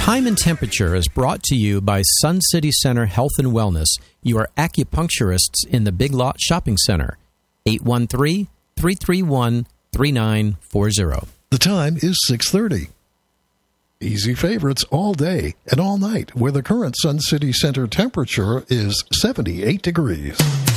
Time and Temperature is brought to you by Sun City Center Health and Wellness, your acupuncturists in the Big Lot Shopping Center. 813-331-3940. The time is 6:30. Easy favorites all day and all night, where the current Sun City Center temperature is 78 degrees.